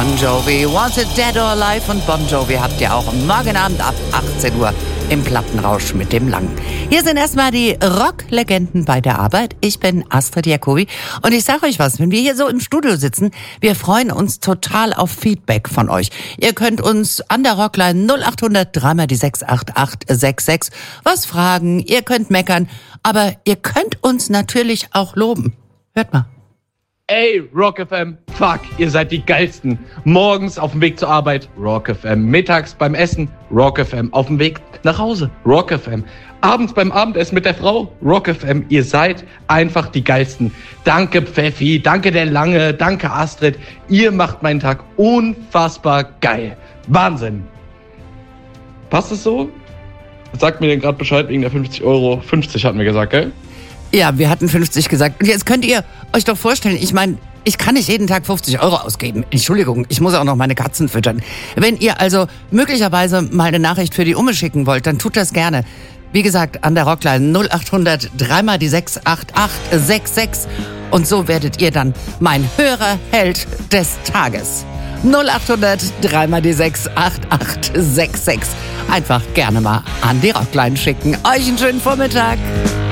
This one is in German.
Bon Jovi, Wanted Dead or Alive, und Bon Jovi habt ihr auch morgen Abend ab 18 Uhr im Plattenrausch mit dem Langen. Hier sind erstmal die Rocklegenden bei der Arbeit. Ich bin Astrid Jacobi und ich sage euch was, wenn wir hier so im Studio sitzen, wir freuen uns total auf Feedback von euch. Ihr könnt uns an der Rockline 0800 3 die 68866 was fragen, ihr könnt meckern, aber ihr könnt uns natürlich auch loben. Hört mal. Ey, Rock FM, fuck, ihr seid die geilsten. Morgens auf dem Weg zur Arbeit, Rock FM. Mittags beim Essen, Rock FM. Auf dem Weg nach Hause, Rock FM. Abends beim Abendessen mit der Frau, Rock FM. Ihr seid einfach die geilsten. Danke Pfeffi, danke der Lange, danke Astrid. Ihr macht meinen Tag unfassbar geil. Wahnsinn. Passt es so? Sagt mir denn gerade Bescheid wegen der 50 Euro. 50 hatten wir gesagt, gell? Ja, wir hatten 50 gesagt. Und jetzt könnt ihr euch doch vorstellen, ich meine, ich kann nicht jeden Tag 50 Euro ausgeben. Entschuldigung, ich muss auch noch meine Katzen füttern. Wenn ihr also möglicherweise mal eine Nachricht für die Umme schicken wollt, dann tut das gerne. Wie gesagt, an der Rockline 0800 3 die 68866. Und so werdet ihr dann mein Hörerheld des Tages. 0800 3 die 68866. Einfach gerne mal an die Rockline schicken. Euch einen schönen Vormittag.